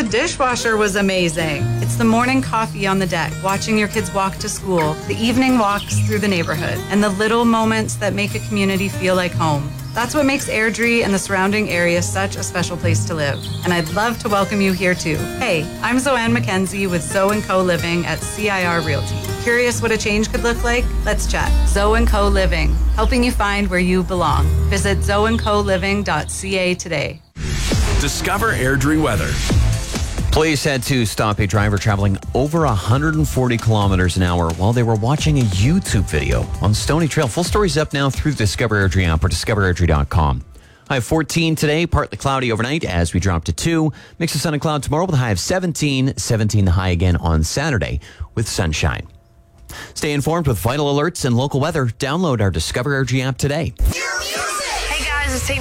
dishwasher was amazing. It's the morning coffee on the deck, watching your kids walk to school, the evening walks through the neighborhood, and the little moments that make a community feel like home. That's what makes Airdrie and the surrounding area such a special place to live. And I'd love to welcome you here too. Hey, I'm Zoanne McKenzie with Zoe & Co. Living at CIR Realty. Curious what a change could look like? Let's chat. Zoe & Co. Living, helping you find where you belong. Visit zoeandcoliving.ca today. Discover Airdrie weather. Police had to stop a driver traveling over 140 kilometers an hour while they were watching a YouTube video on Stony Trail. Full story's up now through the Discover Airdrie app or discoverairdrie.com. High of 14 today, partly cloudy overnight as we drop to 2. Mix of sun and cloud tomorrow with a high of 17. 17 the high again on Saturday with sunshine. Stay informed with vital alerts and local weather. Download our Discover Airdrie app today. Hey guys, it's